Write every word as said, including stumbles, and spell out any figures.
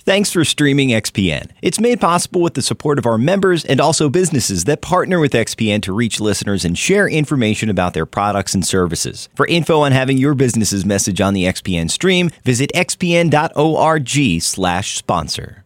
Thanks for streaming X P N. It's made possible with the support of our members and also businesses that partner with X P N to reach listeners and share information about their products and services. For info on having your business's message on the X P N stream, visit xpn.org slash sponsor.